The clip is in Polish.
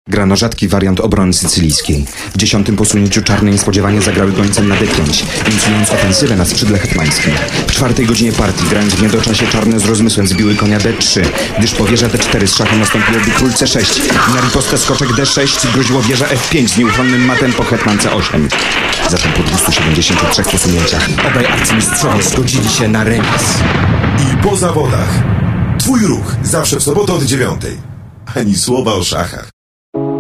Grano rzadki wariant obrony sycylijskiej. W 10. posunięciu czarne niespodziewanie zagrały gońcem na D5, inicjując ofensywę na skrzydle hetmańskim. W 4. godzinie partii, grając w niedoczasie, czarne z rozmysłem zbiły konia D3, gdyż po wieża D4 z szachem nastąpiłoby król C6 i na ripostę skoczek D6 groziło wieża F5 z nieuchronnym matem po hetman C8. Zatem po 273 posunięciach obaj arcymistrzowie zgodzili się na remis. I po zawodach. Twój ruch zawsze w sobotę od 9:00. Ani słowa o szachach.